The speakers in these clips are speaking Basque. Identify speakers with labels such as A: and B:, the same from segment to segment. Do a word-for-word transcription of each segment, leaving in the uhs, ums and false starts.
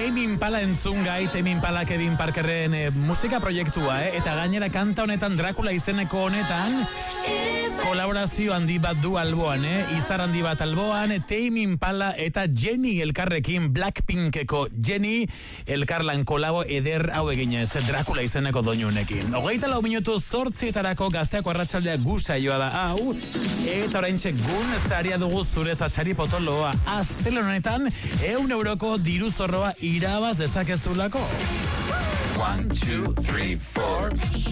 A: Tame Impala entzun gai, Tame Impala Kevin Parkerren eh, musika proiektua, eh? Eta gainera kanta honetan, Dracula izeneko honetan, kolaborazio handi bat du alboan, eh? Izar handi bat alboan, Tame Impala eta Jenny elkarrekin, Blackpinkeko Jenny elkarlan kolabo eder hau eginez, Dracula izeneko doinunekin. Hogeita lau minutu zortzietarako gazteako arratsaldea gusaioa da hau, eta oraintxe gun saria dugu zureza sari potoloa. Astele honetan, eun euroko diru zorroa irabaz dezakezulako. One, two, three, four.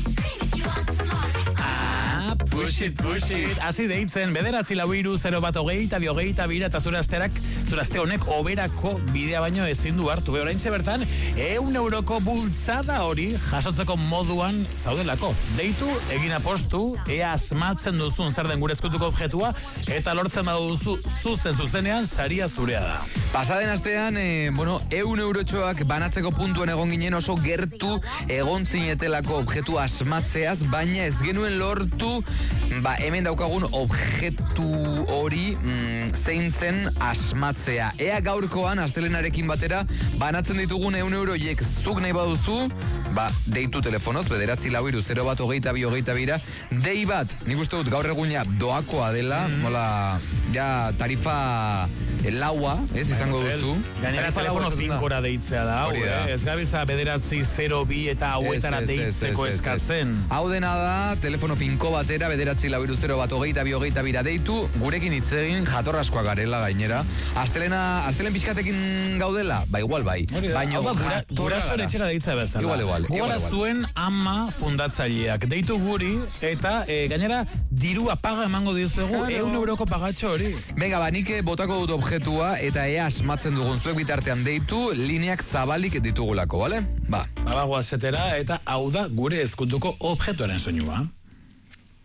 A: Ah, push it, push it. Asi deitzen, bederatzi lau iru, zero bat hogeita, bi hogeita, bira, eta zurazterak, zurazte honek oberako bidea baino ezin du hartu. Be, oraintxe bertan, eun euroko bultzada hori jasotzeko moduan zaudelako. Deitu, egin apostu, ea asmatzen duzun zer den gure eskutuko objetua, eta lortzen baduzu zuzen zuzenean, saria zurea da.
B: Pasaden astean, eh, bueno, eun eurotxoak banatzeko puntuen egon ginen oso gertu egon zinetelako objektu asmatzeaz, baina ez genuen lortu, ba, hemen daukagun objektu hori mm, zein zen asmatzea. Ea gaurkoan, astelenarekin batera, banatzen ditugun eun euroiek zuk nahi baduzu, ba, deitu telefonoz, bederatzi lau iru, zero bat hogeita bi hogeita bira, dei bat, nik uste dut gaur egunia doakoa dela, mm. mola, ja, tarifa laua, ez izango duzu.
A: Gainera telefono finkora deitzea da, hau, eh? Ez gabiltza bederatzi zero bi eta hauetara deitzeko eskatzen.
B: Hau dena da, telefono finko batera, bederatzi lau iru, zero bat hogeita bi hogeita bira deitu, gurekin hitzegin jatorraskoa garela gainera. Astelena, astelen pixkatekin gaudela? Ba, igual bai.
A: Baina, gurasoen etxera deitza bezala.
B: Igual, igual.
A: Gugara zuen ama fundatzaileak. Deitu guri, eta e, gainera, dirua paga emango dizuegu, eun euroko pagatxo hori.
B: Venga, ba, nik botako dut objetua, eta ea asmatzen dugun zuek bitartean deitu, lineak zabalik ditugulako, bale? Ba.
A: Ba, guazetera, eta hau da gure ezkutuko objektuaren soinua.